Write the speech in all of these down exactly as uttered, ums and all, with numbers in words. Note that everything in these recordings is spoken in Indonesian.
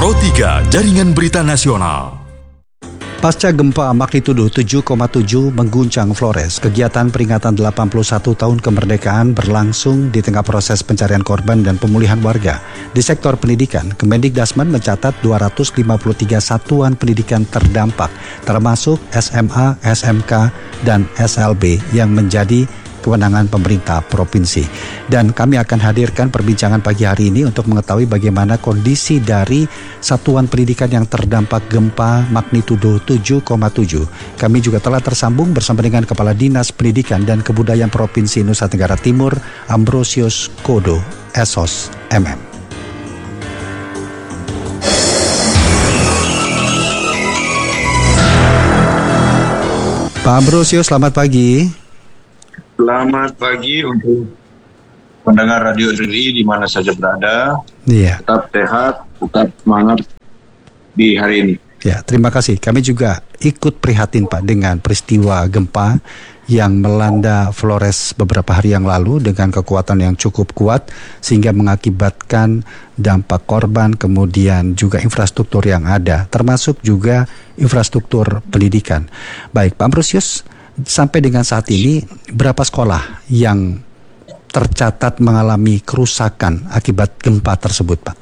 Pro tiga Jaringan Berita Nasional. Pasca gempa magnitudo tujuh koma tujuh mengguncang Flores, kegiatan peringatan delapan puluh satu tahun kemerdekaan berlangsung di tengah proses pencarian korban dan pemulihan warga. Di sektor pendidikan, Kemendikdasmen mencatat dua ratus lima puluh tiga satuan pendidikan terdampak, termasuk S M A, S M K, dan S L B yang menjadi kewenangan pemerintah provinsi. Dan kami akan hadirkan perbincangan pagi hari ini untuk mengetahui bagaimana kondisi dari satuan pendidikan yang terdampak gempa magnitudo tujuh koma tujuh. Kami juga telah tersambung bersama dengan Kepala Dinas Pendidikan dan Kebudayaan Provinsi Nusa Tenggara Timur, Ambrosius Kodo, S O S M M. Pak Ambrosius, selamat pagi. Selamat pagi untuk pendengar Radio R R I di mana saja berada. Iya. Tetap sehat, tetap semangat di hari ini. Ya, terima kasih. Kami juga ikut prihatin Pak dengan peristiwa gempa yang melanda Flores beberapa hari yang lalu dengan kekuatan yang cukup kuat sehingga mengakibatkan dampak korban, kemudian juga infrastruktur yang ada, termasuk juga infrastruktur pendidikan. Baik, Pak Ambrosius, sampai dengan saat ini berapa sekolah yang tercatat mengalami kerusakan akibat gempa tersebut, Pak?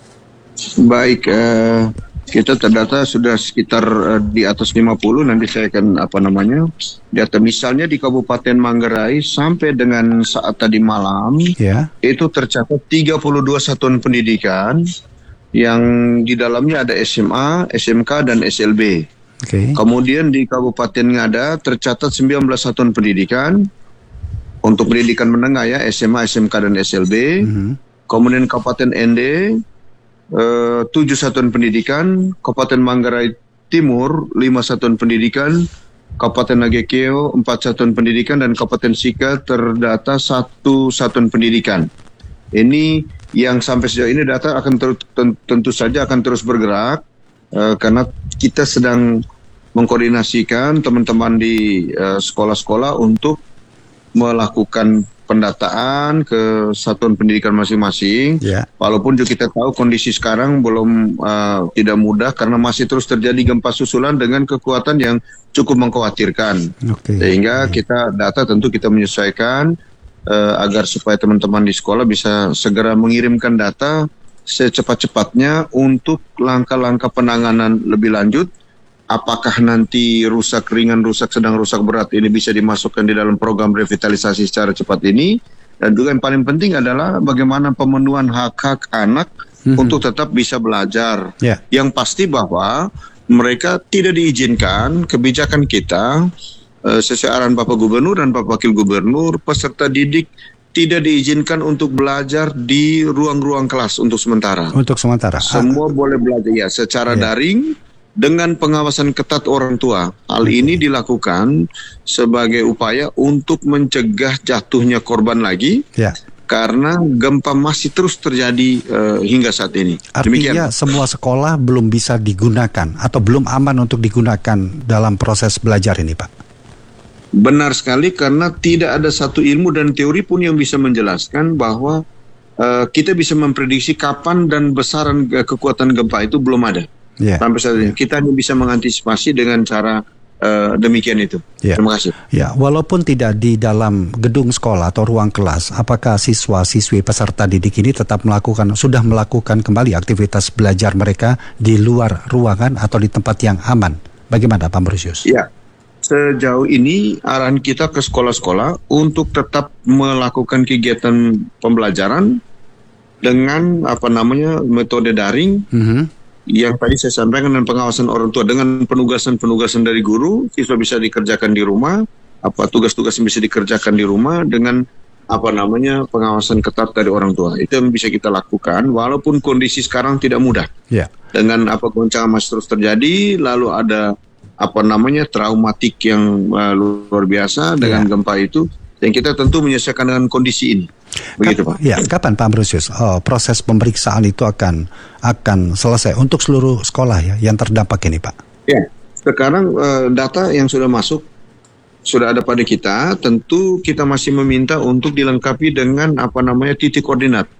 Baik, eh, kita terdata sudah sekitar eh, di atas lima puluh. Nanti saya akan apa namanya data misalnya di Kabupaten Manggarai sampai dengan saat tadi malam ya. Itu tercatat tiga puluh dua satuan pendidikan yang di dalamnya ada S M A, S M K, dan S L B. Okay. Kemudian di Kabupaten Ngada tercatat sembilan belas satuan pendidikan untuk pendidikan menengah ya, S M A, S M K, dan S L B. Mm-hmm. Kemudian Kabupaten Ende eh, tujuh satuan pendidikan, Kabupaten Manggarai Timur lima satuan pendidikan, Kabupaten Nagekeo empat satuan pendidikan, dan Kabupaten Sika terdata satu satuan pendidikan. Ini yang sampai sejauh ini data akan ter- tentu saja akan terus bergerak. Uh, karena kita sedang mengkoordinasikan teman-teman di uh, sekolah-sekolah untuk melakukan pendataan ke satuan pendidikan masing-masing. Yeah. Walaupun juga kita tahu kondisi sekarang belum uh, tidak mudah karena masih terus terjadi gempa susulan dengan kekuatan yang cukup mengkhawatirkan. Okay. Sehingga okay. kita data tentu kita menyesuaikan uh, agar supaya teman-teman di sekolah bisa segera mengirimkan data secepat-cepatnya untuk langkah-langkah penanganan lebih lanjut. Apakah nanti rusak ringan, rusak sedang, rusak berat ini bisa dimasukkan di dalam program revitalisasi secara cepat ini. Dan juga yang paling penting adalah bagaimana pemenuhan hak-hak anak mm-hmm. untuk tetap bisa belajar. Yeah. Yang pasti bahwa mereka tidak diizinkan, kebijakan kita uh, sesuai arahan Bapak Gubernur dan Bapak Wakil Gubernur, peserta didik tidak diizinkan untuk belajar di ruang-ruang kelas untuk sementara. Untuk sementara. Semua ah. boleh belajar ya secara yeah. daring dengan pengawasan ketat orang tua. Hal okay. ini dilakukan sebagai upaya untuk mencegah jatuhnya korban lagi. Yeah. Karena gempa masih terus terjadi uh, hingga saat ini. Artinya Demikian. Semua sekolah belum bisa digunakan atau belum aman untuk digunakan dalam proses belajar ini, Pak? Benar sekali, karena tidak ada satu ilmu dan teori pun yang bisa menjelaskan bahwa uh, kita bisa memprediksi kapan dan besaran uh, kekuatan gempa itu belum ada. Yeah. Sampai saat ini kita hanya bisa mengantisipasi dengan cara uh, demikian itu. Yeah. Terima kasih. Ya, walaupun tidak di dalam gedung sekolah atau ruang kelas, apakah siswa-siswi peserta didik ini tetap melakukan sudah melakukan kembali aktivitas belajar mereka di luar ruangan atau di tempat yang aman? Bagaimana, Pak Ambrosius? Ya. Sejauh ini arahan kita ke sekolah-sekolah untuk tetap melakukan kegiatan pembelajaran dengan apa namanya metode daring mm-hmm. yang tadi saya sampaikan, dan pengawasan orang tua dengan penugasan-penugasan dari guru, siswa bisa dikerjakan di rumah, apa tugas-tugas yang bisa dikerjakan di rumah dengan apa namanya pengawasan ketat dari orang tua. Itu yang bisa kita lakukan walaupun kondisi sekarang tidak mudah. Yeah. Dengan apa goncangan masih terus terjadi, lalu ada apa namanya traumatik yang uh, luar biasa dengan yeah. gempa itu, dan kita tentu menyesuaikan dengan kondisi ini. Begitu, Pak. Ya, kapan Pak Ambrosius oh, proses pemeriksaan itu akan akan selesai untuk seluruh sekolah ya yang terdampak ini, Pak? Ya, sekarang uh, data yang sudah masuk sudah ada pada kita. Tentu kita masih meminta untuk dilengkapi dengan apa namanya titik koordinat.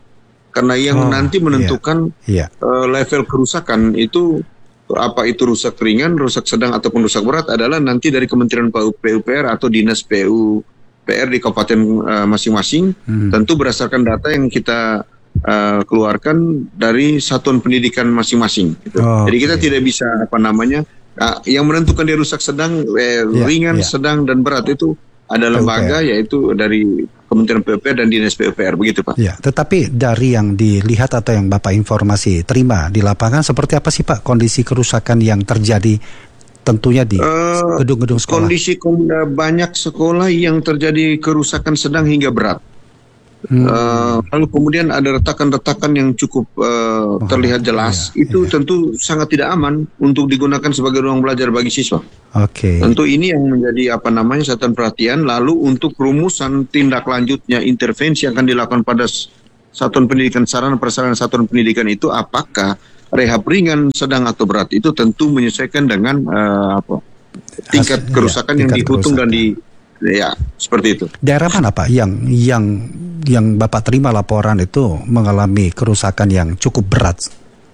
karena yang Oh, nanti menentukan Iya. uh, level kerusakan itu apa itu rusak ringan, rusak sedang ataupun rusak berat adalah nanti dari Kementerian P U P R atau Dinas P U P R di kabupaten uh, masing-masing. Hmm. Tentu berdasarkan data yang kita uh, keluarkan dari satuan pendidikan masing-masing. Gitu. Oh, Jadi kita oke. tidak bisa apa namanya uh, yang menentukan dia rusak sedang, eh, Iya, ringan, iya. sedang dan berat itu ada P U P R. lembaga yaitu dari Kementerian P U P R dan Dinas P U P R, begitu Pak. Ya, tetapi dari yang dilihat atau yang Bapak informasi terima di lapangan seperti apa sih Pak kondisi kerusakan yang terjadi tentunya di Eh, gedung-gedung sekolah? Kondisi kom- banyak sekolah yang terjadi kerusakan sedang hingga berat. Hmm. Eh, lalu kemudian ada retakan-retakan yang cukup eh, terlihat jelas. iya, Itu iya. tentu sangat tidak aman untuk digunakan sebagai ruang belajar bagi siswa. Oke. Tentu ini yang menjadi apa namanya satuan perhatian. Lalu untuk rumusan tindak lanjutnya intervensi yang akan dilakukan pada s- satuan pendidikan, sarana prasarana satuan pendidikan itu apakah rehab ringan, sedang atau berat itu tentu menyesuaikan dengan eh, apa tingkat Hasil- kerusakan iya, yang tingkat dihitung dan kerusakan. di ya seperti itu. Daerah mana Pak yang yang yang Bapak terima laporan itu mengalami kerusakan yang cukup berat?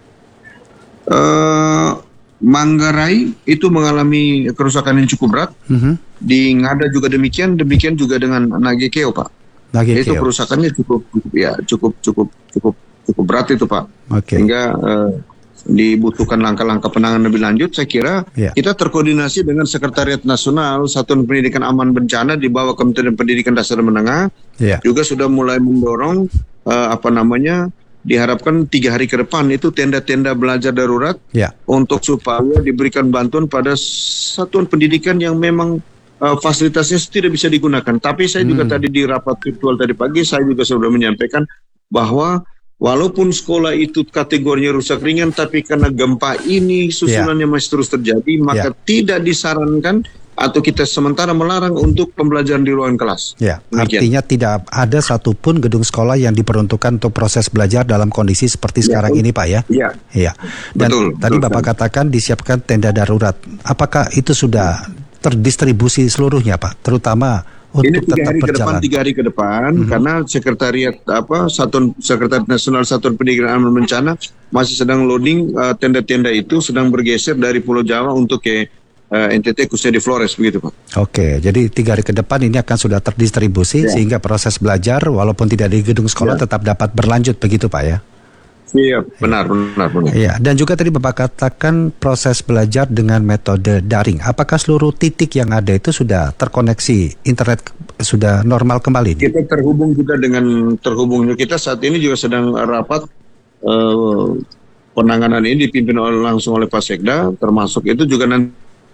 Eh, Manggarai itu mengalami kerusakan yang cukup berat. Mhm. Di Ngada juga demikian, demikian juga dengan Nagekeo Pak. Lagi Itu Keo. kerusakannya cukup, cukup ya cukup cukup cukup cukup berat itu Pak. Oke. Sehingga eh, dibutuhkan langkah-langkah penanganan lebih lanjut. Saya kira Ya. kita terkoordinasi dengan Sekretariat Nasional Satuan Pendidikan Aman Bencana di bawah Kementerian Pendidikan Dasar dan Menengah Ya. juga sudah mulai mendorong eh, apa namanya diharapkan tiga hari ke depan itu tenda-tenda belajar darurat Ya. untuk supaya diberikan bantuan pada satuan pendidikan yang memang uh, fasilitasnya tidak bisa digunakan. Tapi saya juga Hmm. tadi di rapat virtual tadi pagi saya juga sudah menyampaikan bahwa walaupun sekolah itu kategorinya rusak ringan, tapi karena gempa ini susunannya masih terus terjadi, maka tidak disarankan atau kita sementara melarang untuk pembelajaran di ruangan kelas. Ya, Demikian. artinya tidak ada satupun gedung sekolah yang diperuntukkan untuk proses belajar dalam kondisi seperti sekarang ini, Pak ya? Iya. Iya. Dan Betul, tadi betul, Bapak katakan disiapkan tenda darurat. Apakah itu sudah terdistribusi seluruhnya, Pak? Terutama Ini untuk tiga tetap hari ke depan, berjalan. tiga hari ke depan, Mhm. karena sekretariat apa Satuan Sekretariat Nasional Satuan Pendidikan Aman Bencana masih sedang loading uh, tenda-tenda itu, sedang bergeser dari Pulau Jawa untuk ke uh, N T T khususnya di Flores begitu Pak. Oke, jadi tiga hari ke depan ini akan sudah terdistribusi Ya. sehingga proses belajar walaupun tidak di gedung sekolah Ya. tetap dapat berlanjut begitu, Pak ya? Iya, benar, benar, benar. Iya, dan juga tadi Bapak katakan proses belajar dengan metode daring. Apakah seluruh titik yang ada itu sudah terkoneksi internet sudah normal kembali? Kita terhubung juga dengan terhubung kita saat ini juga sedang rapat uh, penanganan ini dipimpin oleh, langsung oleh Pak Sekda, termasuk itu juga nanti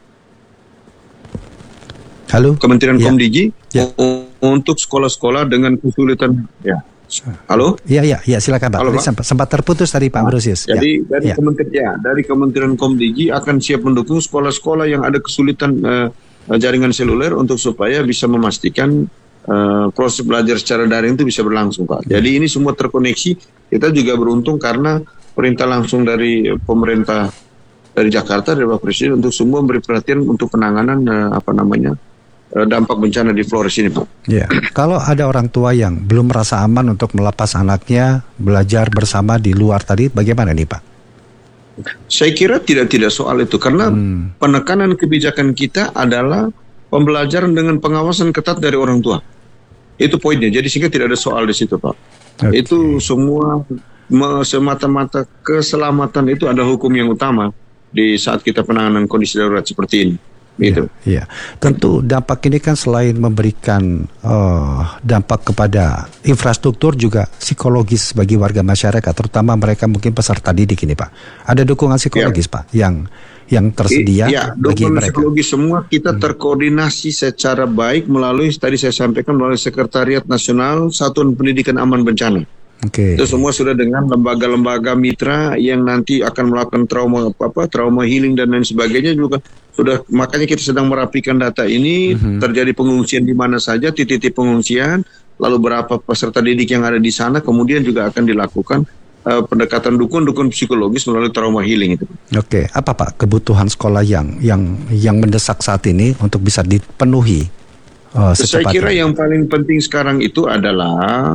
Halo? Kementerian Ya. Komdigi Ya. u- untuk sekolah-sekolah dengan kesulitan. Ya, halo. Iya, iya, iya, silakan Pak. Halo, Tadi Pak. sempat, sempat terputus tadi Pak Brosius. Jadi ya. dari ya. Kementerian ya, dari Kementerian Komdigi akan siap mendukung sekolah-sekolah yang ada kesulitan eh, jaringan seluler untuk supaya bisa memastikan eh, proses belajar secara daring itu bisa berlangsung Pak. Jadi ini semua terkoneksi. Kita juga beruntung karena perintah langsung dari pemerintah dari Jakarta dari Pak Presiden untuk semua memberi perhatian untuk penanganan eh, apa namanya eh, dampak bencana di Flores ini Pak. Ya, kalau ada orang tua yang belum merasa aman untuk melepas anaknya belajar bersama di luar tadi, bagaimana nih Pak? Saya kira tidak tidak soal itu karena Hmm. penekanan kebijakan kita adalah pembelajaran dengan pengawasan ketat dari orang tua. Itu poinnya. Jadi sehingga tidak ada soal di situ, Pak. Oke. Itu semua me- semata-mata keselamatan itu ada hukum yang utama di saat kita penanganan kondisi darurat seperti ini. Gitu. Iya, tentu dampak ini kan selain memberikan eh, dampak kepada infrastruktur juga psikologis bagi warga masyarakat, terutama mereka mungkin peserta didik ini Pak. Ada dukungan psikologis Pak yang yang tersedia Iya, bagi dukungan mereka. psikologi semua kita terkoordinasi secara baik melalui tadi saya sampaikan melalui Sekretariat Nasional Satuan Pendidikan Aman Bencana. Oke. Itu semua sudah dengan lembaga-lembaga mitra yang nanti akan melakukan trauma apa trauma healing dan lain sebagainya juga sudah, makanya kita sedang merapikan data ini. Mhm. Terjadi pengungsian di mana saja, titik-titik pengungsian, lalu berapa peserta didik yang ada di sana, kemudian juga akan dilakukan uh, pendekatan dukun-dukun psikologis melalui trauma healing itu. Oke, apa Pak kebutuhan sekolah yang yang yang mendesak saat ini untuk bisa dipenuhi eh, Saya secepatnya? kira yang paling penting sekarang itu adalah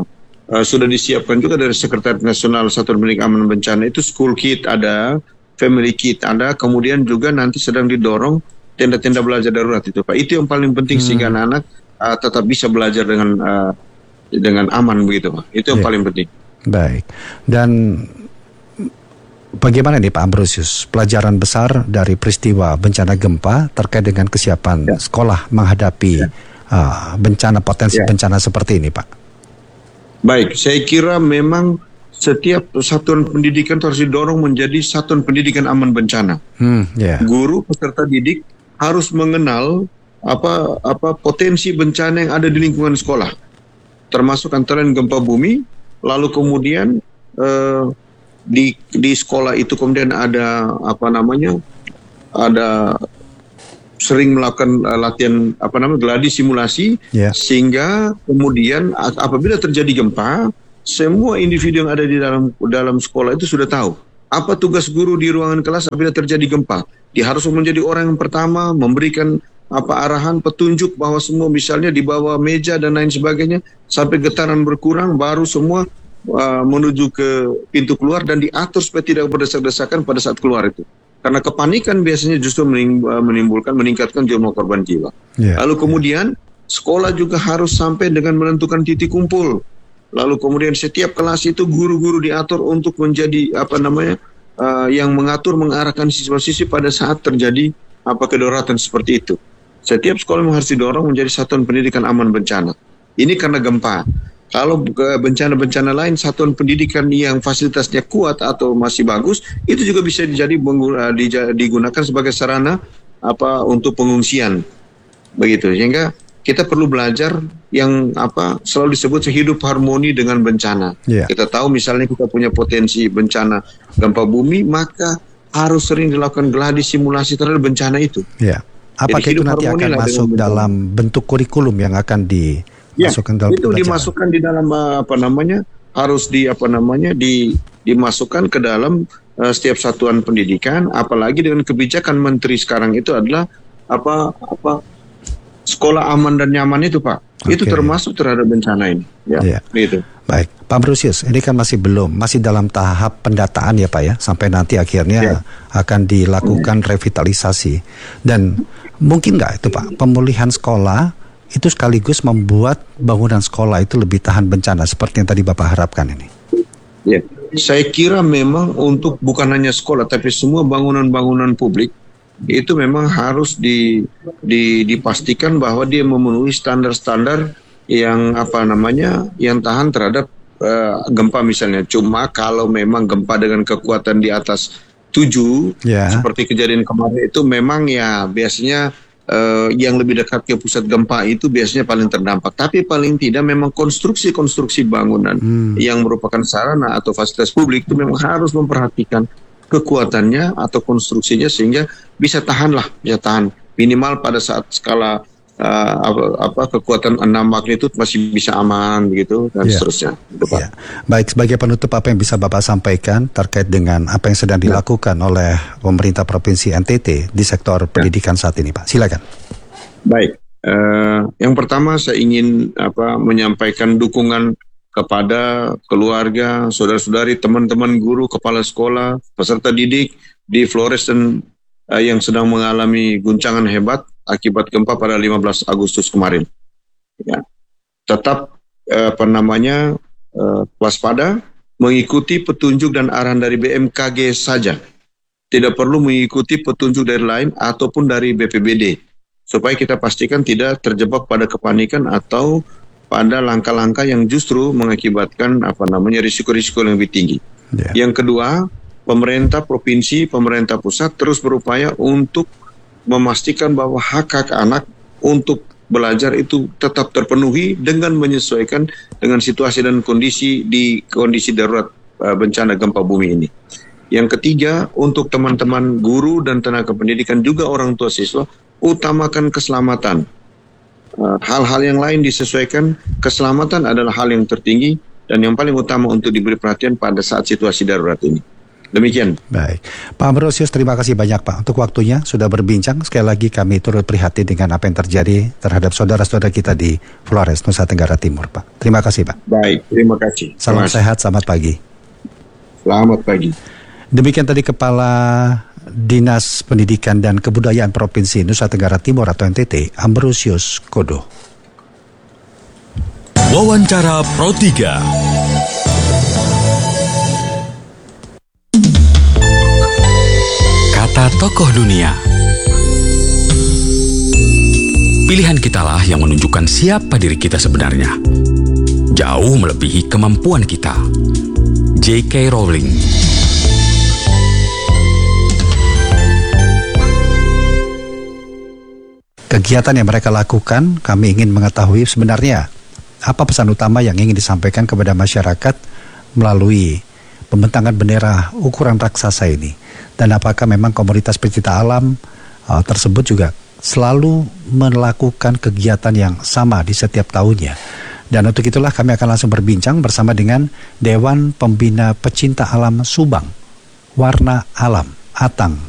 uh, sudah disiapkan juga dari Sekretariat Nasional Satuan Pendidikan Aman Bencana itu school kit ada, family kit ada, kemudian juga nanti sedang didorong tenda-tenda belajar darurat itu Pak. Itu yang paling penting hmm. sehingga anak-anak uh, tetap bisa belajar dengan uh, dengan aman begitu Pak. Itu yang yeah. paling penting. Baik. Dan bagaimana nih Pak Ambrosius, pelajaran besar dari peristiwa bencana gempa terkait dengan kesiapan ya. sekolah menghadapi ya. uh, bencana potensi ya. bencana seperti ini Pak? Baik, saya kira memang setiap satuan pendidikan harus didorong menjadi satuan pendidikan aman bencana. Hmm, ya. Guru peserta didik harus mengenal apa apa potensi bencana yang ada di lingkungan sekolah, termasuk antara lain gempa bumi, lalu kemudian uh, di di sekolah itu kemudian ada apa namanya ada sering melakukan uh, latihan apa namanya gladi simulasi yeah. sehingga kemudian apabila terjadi gempa semua individu yang ada di dalam dalam sekolah itu sudah tahu apa tugas guru di ruangan kelas apabila terjadi gempa. Dia harus menjadi orang yang pertama memberikan apa arahan petunjuk bahwa semua misalnya di bawah meja dan lain sebagainya sampai getaran berkurang baru semua Uh, menuju ke pintu keluar dan diatur supaya tidak berdesak-desakan pada saat keluar itu. Karena kepanikan biasanya justru menimbulkan, meningkatkan jumlah korban jiwa. Yeah, Lalu kemudian yeah. sekolah juga harus sampai dengan menentukan titik kumpul. Lalu kemudian setiap kelas itu guru-guru diatur untuk menjadi apa namanya uh, yang mengatur mengarahkan siswa-siswi pada saat terjadi apa kedaruratan seperti itu. Setiap sekolah harus didorong menjadi satuan pendidikan aman bencana. Ini karena gempa. Kalau bencana-bencana lain, satuan pendidikan yang fasilitasnya kuat atau masih bagus, itu juga bisa jadi digunakan sebagai sarana apa untuk pengungsian, begitu. Sehingga kita perlu belajar yang apa selalu disebut hidup harmoni dengan bencana. Yeah. Kita tahu misalnya kita punya potensi bencana gempa bumi, maka harus sering dilakukan gladi simulasi terhadap bencana itu. Yeah. Apakah itu nanti akan masuk dalam bentuk kurikulum yang akan di Ya, itu pelajaran. Dimasukkan di dalam apa namanya harus di apa namanya di dimasukkan ke dalam uh, setiap satuan pendidikan, apalagi dengan kebijakan menteri sekarang itu adalah apa apa sekolah aman dan nyaman itu Pak. Okay. Itu termasuk terhadap bencana ini. Ya, yeah. Gitu. Baik, Pak Ambrosius, ini kan masih belum, masih dalam tahap pendataan ya Pak ya, sampai nanti akhirnya yeah. akan dilakukan yeah. revitalisasi. Dan mungkin nggak itu Pak, pemulihan sekolah itu sekaligus membuat bangunan sekolah itu lebih tahan bencana seperti yang tadi Bapak harapkan ini? Ya, saya kira memang untuk bukan hanya sekolah tapi semua bangunan-bangunan publik itu memang harus di, di, dipastikan bahwa dia memenuhi standar-standar yang apa namanya yang tahan terhadap uh, gempa misalnya. Cuma kalau memang gempa dengan kekuatan di atas tujuh yeah. seperti kejadian kemarin itu memang ya biasanya Uh, yang lebih dekat ke pusat gempa itu biasanya paling terdampak. Tapi paling tidak memang konstruksi-konstruksi bangunan hmm. yang merupakan sarana atau fasilitas publik itu memang harus memperhatikan kekuatannya atau konstruksinya sehingga bisa tahan lah, bisa tahan minimal pada saat skala uh, apa, apa kekuatan enam magnitudo masih bisa aman begitu dan yeah. seterusnya. Gitu, Pak. Yeah. Baik, sebagai penutup apa yang bisa Bapak sampaikan terkait dengan apa yang sedang dilakukan yeah. oleh pemerintah Provinsi N T T di sektor yeah. pendidikan saat ini, Pak? Silakan. Baik, uh, yang pertama saya ingin apa menyampaikan dukungan kepada keluarga, saudara-saudari, teman-teman guru, kepala sekolah, peserta didik di Flores dan uh, yang sedang mengalami guncangan hebat akibat gempa pada lima belas Agustus kemarin. Ya. Tetap eh, apa namanya eh, waspada, mengikuti petunjuk dan arahan dari B M K G saja. Tidak perlu mengikuti petunjuk dari lain ataupun dari B P B D. Supaya kita pastikan tidak terjebak pada kepanikan atau pada langkah-langkah yang justru mengakibatkan apa namanya risiko-risiko yang lebih tinggi. Yeah. Yang kedua, pemerintah provinsi, pemerintah pusat terus berupaya untuk memastikan bahwa hak-hak anak untuk belajar itu tetap terpenuhi dengan menyesuaikan dengan situasi dan kondisi di kondisi darurat uh, bencana gempa bumi ini. Yang ketiga, untuk teman-teman guru dan tenaga pendidikan juga orang tua siswa, utamakan keselamatan. Uh, hal-hal yang lain disesuaikan, keselamatan adalah hal yang tertinggi dan yang paling utama untuk diberi perhatian pada saat situasi darurat ini. Demikian. Baik, Pak Ambrosius, terima kasih banyak Pak untuk waktunya sudah berbincang. Sekali lagi kami turut prihatin dengan apa yang terjadi terhadap saudara-saudara kita di Flores, Nusa Tenggara Timur, Pak. Terima kasih, Pak. Baik, terima kasih. Salam Terima kasih. sehat, selamat pagi. Selamat pagi. Demikian tadi Kepala Dinas Pendidikan dan Kebudayaan Provinsi Nusa Tenggara Timur atau N T T, Ambrosius Kodo. Wawancara Pro tiga. Kata tokoh dunia. Pilihan kitalah yang menunjukkan siapa diri kita sebenarnya. Jauh melebihi kemampuan kita. J K. Rowling. Kegiatan yang mereka lakukan, kami ingin mengetahui sebenarnya apa pesan utama yang ingin disampaikan kepada masyarakat melalui pembentangan bendera ukuran raksasa ini. Dan apakah memang komunitas pencinta alam uh, tersebut juga selalu melakukan kegiatan yang sama di setiap tahunnya. Dan untuk itulah kami akan langsung berbincang bersama dengan Dewan Pembina Pecinta Alam Subang, Warna Alam, Atang.